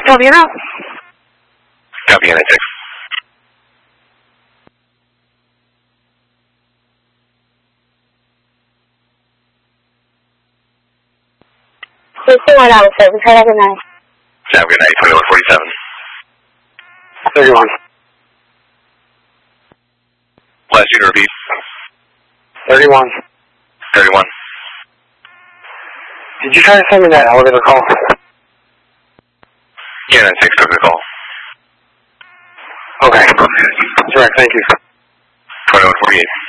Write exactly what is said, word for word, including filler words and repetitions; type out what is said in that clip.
Copy it out. Copy N six. Please do one out of service. Have a good night. Have a good night. twenty-one forty-seven. thirty-one. Last unit repeat. thirty-one. thirty-one. Did you try to send me that elevator call? Yeah, N six took the call. Okay. That's right, thank you. twenty-one forty-eight.